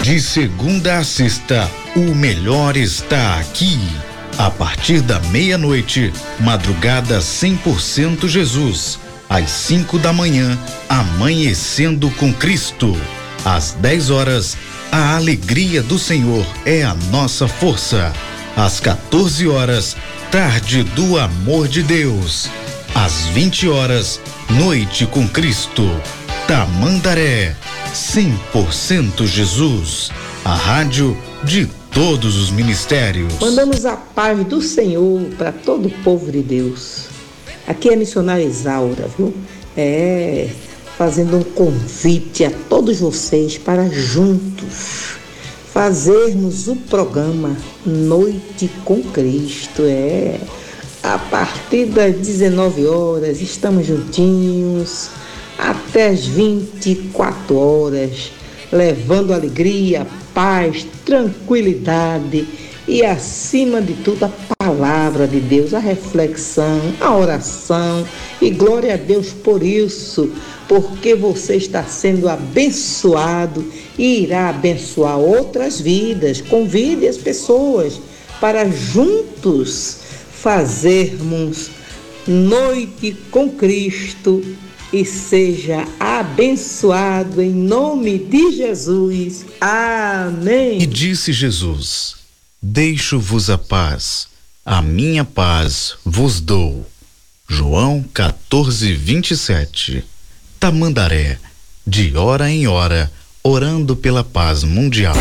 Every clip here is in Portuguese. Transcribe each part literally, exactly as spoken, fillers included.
De segunda a sexta, o melhor está aqui. A partir da meia-noite, madrugada cem por cento Jesus. Às cinco da manhã, amanhecendo com Cristo. Às dez horas, a alegria do Senhor é a nossa força. Às quatorze horas, tarde do amor de Deus. Às vinte horas, noite com Cristo. Tamandaré, cem por cento Jesus. A rádio de todos os ministérios. Mandamos a paz do Senhor para todo o povo de Deus. Aqui é a missionária Isaura, viu? É, fazendo um convite a todos vocês para juntos fazermos o programa Noite com Cristo. É, a partir das dezenove horas, estamos juntinhos até as vinte e quatro horas, levando alegria, paz, tranquilidade e, acima de tudo, a palavra de Deus, a reflexão, a oração. E glória a Deus por isso, porque você está sendo abençoado e irá abençoar outras vidas. Convide as pessoas para juntos fazermos Noite com Cristo e seja abençoado em nome de Jesus. Amém. E disse Jesus: deixo-vos a paz, a minha paz vos dou. João quatorze, vinte e sete. Tamandaré, de hora em hora, orando pela paz mundial.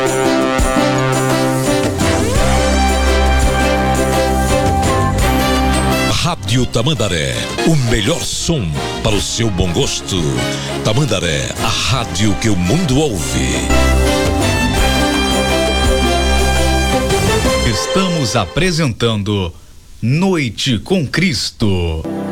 Rádio Tamandaré, o melhor som para o seu bom gosto. Tamandaré, a rádio que o mundo ouve. Estamos apresentando Noite com Cristo.